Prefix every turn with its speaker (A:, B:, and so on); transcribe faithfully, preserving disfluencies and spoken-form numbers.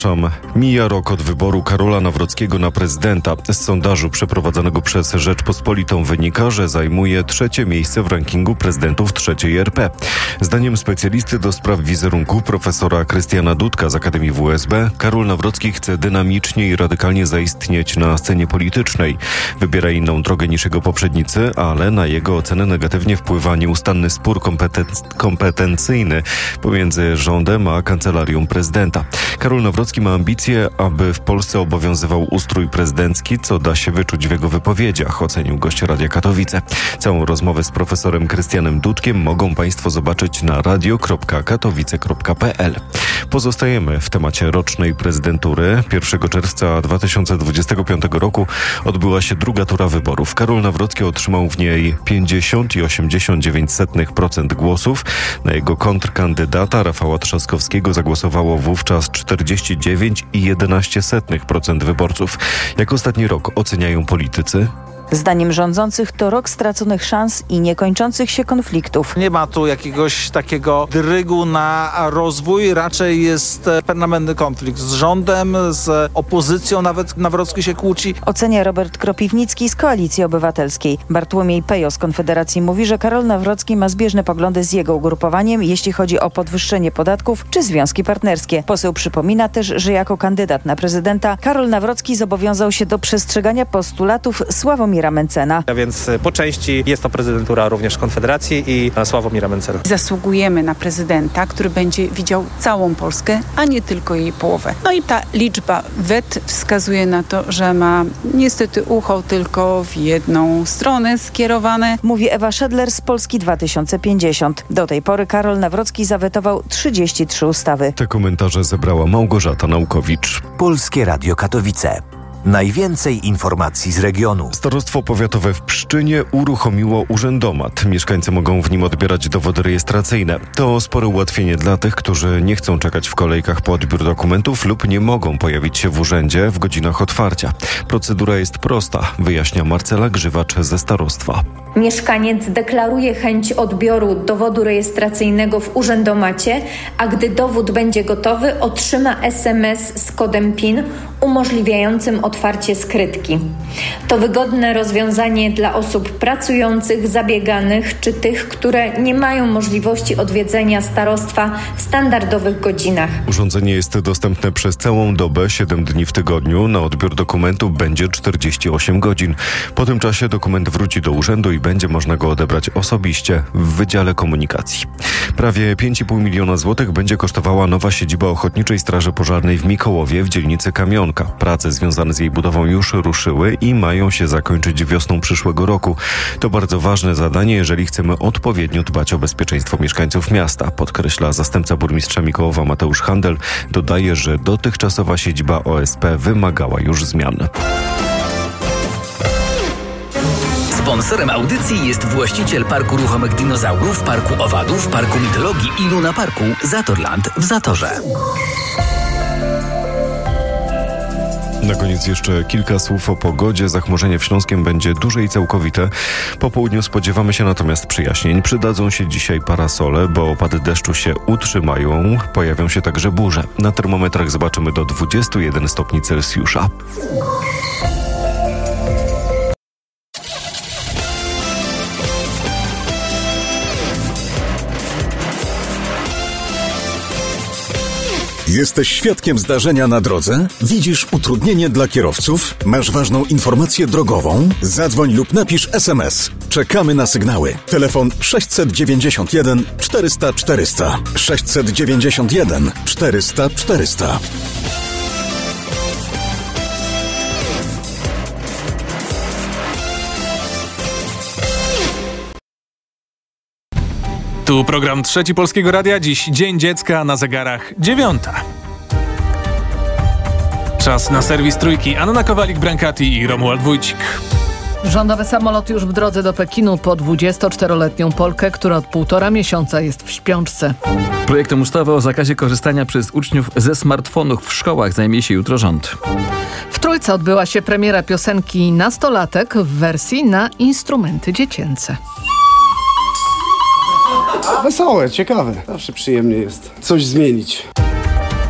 A: Mija rok od wyboru Karola Nawrockiego na prezydenta. Z sondażu przeprowadzonego przez Rzeczpospolitą wynika, że zajmuje trzecie miejsce w rankingu prezydentów trzeciej R P. Zdaniem specjalisty do spraw wizerunku profesora Krystiana Dudka z Akademii W S B, Karol Nawrocki chce dynamicznie i radykalnie zaistnieć na scenie politycznej. Wybiera inną drogę niż jego poprzednicy, ale na jego ocenę negatywnie wpływa nieustanny spór kompeten- kompetencyjny pomiędzy rządem a kancelarią prezydenta. Karol Nawrocki ma ambicje, aby w Polsce obowiązywał ustrój prezydencki, co da się wyczuć w jego wypowiedziach, ocenił gość Radia Katowice. Całą rozmowę z profesorem Krystianem Dudkiem mogą Państwo zobaczyć na radio kropka katowice kropka p l. Pozostajemy w temacie rocznej prezydentury. pierwszego czerwca dwa tysiące dwudziestego piątego roku odbyła się druga tura wyborów. Karol Nawrocki otrzymał w niej pięćdziesiąt przecinek osiemdziesiąt dziewięć procent głosów. Na jego kontrkandydata Rafała Trzaskowskiego zagłosowało wówczas czterdzieści dziewięć przecinek jedenaście procent wyborców. Jak ostatni rok oceniają politycy?
B: Zdaniem rządzących to rok straconych szans i niekończących się konfliktów.
C: Nie ma tu jakiegoś takiego drygu na rozwój, raczej jest permanentny konflikt z rządem, z opozycją, nawet Nawrocki się kłóci.
B: Ocenia Robert Kropiwnicki z Koalicji Obywatelskiej. Bartłomiej Pejo z Konfederacji mówi, że Karol Nawrocki ma zbieżne poglądy z jego ugrupowaniem, jeśli chodzi o podwyższenie podatków czy związki partnerskie. Poseł przypomina też, że jako kandydat na prezydenta Karol Nawrocki zobowiązał się do przestrzegania postulatów Sławomira Mencena.
D: A więc po części jest to prezydentura również Konfederacji i Sławomira Mencena.
E: Zasługujemy na prezydenta, który będzie widział całą Polskę, a nie tylko jej połowę. No i ta liczba wet wskazuje na to, że ma niestety ucho tylko w jedną stronę skierowane.
B: Mówi Ewa Szedler z Polski dwa tysiące pięćdziesiąt. Do tej pory Karol Nawrocki zawetował trzydzieści trzy ustawy.
A: Te komentarze zebrała Małgorzata Naukowicz.
F: Polskie Radio Katowice. Najwięcej informacji z regionu.
A: Starostwo powiatowe w Pszczynie uruchomiło urzędomat. Mieszkańcy mogą w nim odbierać dowody rejestracyjne. To spore ułatwienie dla tych, którzy nie chcą czekać w kolejkach po odbiór dokumentów lub nie mogą pojawić się w urzędzie w godzinach otwarcia. Procedura jest prosta, wyjaśnia Marcela Grzywacz ze starostwa.
G: Mieszkaniec deklaruje chęć odbioru dowodu rejestracyjnego w urzędomacie, a gdy dowód będzie gotowy, otrzyma es em es z kodem P I N umożliwiającym otwarcie skrytki. To wygodne rozwiązanie dla osób pracujących, zabieganych czy tych, które nie mają możliwości odwiedzenia starostwa w standardowych godzinach.
A: Urządzenie jest dostępne przez całą dobę, siedem dni w tygodniu. Na odbiór dokumentu będzie czterdzieści osiem godzin. Po tym czasie dokument wróci do urzędu i będzie można go odebrać osobiście w Wydziale Komunikacji. Prawie pięć i pół miliona złotych będzie kosztowała nowa siedziba Ochotniczej Straży Pożarnej w Mikołowie w dzielnicy Kamionka. Prace związane z jej budową już ruszyły i mają się zakończyć wiosną przyszłego roku. To bardzo ważne zadanie, jeżeli chcemy odpowiednio dbać o bezpieczeństwo mieszkańców miasta, podkreśla zastępca burmistrza Mikołowa Mateusz Handel. Dodaje, że dotychczasowa siedziba O S P wymagała już zmian.
H: Sponsorem audycji jest właściciel Parku Ruchomych Dinozaurów, Parku Owadów, Parku Mitologii i Luna Parku Zatorland w Zatorze.
A: Na koniec jeszcze kilka słów o pogodzie. Zachmurzenie w Śląskiem będzie duże i całkowite. Po południu spodziewamy się natomiast przyjaśnień. Przydadzą się dzisiaj parasole, bo opady deszczu się utrzymają. Pojawią się także burze. Na termometrach zobaczymy do dwudziestu jeden stopni Celsjusza.
I: Jesteś świadkiem zdarzenia na drodze? Widzisz utrudnienie dla kierowców? Masz ważną informację drogową? Zadzwoń lub napisz es em es. Czekamy na sygnały. Telefon sześćset dziewięćdziesiąt jeden czterysta czterysta. sześćset dziewięćdziesiąt jeden czterysta czterysta.
J: Tu program Trzeci Polskiego Radia. Dziś Dzień Dziecka, na zegarach dziewiąta. Czas na serwis Trójki. Anna Kowalik-Brankati i Romuald Wójcik.
K: Rządowy samolot już w drodze do Pekinu po dwudziestoczteroletnią Polkę, która od półtora miesiąca jest w śpiączce.
L: Projektem ustawy o zakazie korzystania przez uczniów ze smartfonów w szkołach zajmie się jutro rząd.
K: W Trójce odbyła się premiera piosenki Nastolatek w wersji na instrumenty dziecięce.
M: Wesołe, ciekawe. Zawsze przyjemnie jest coś zmienić.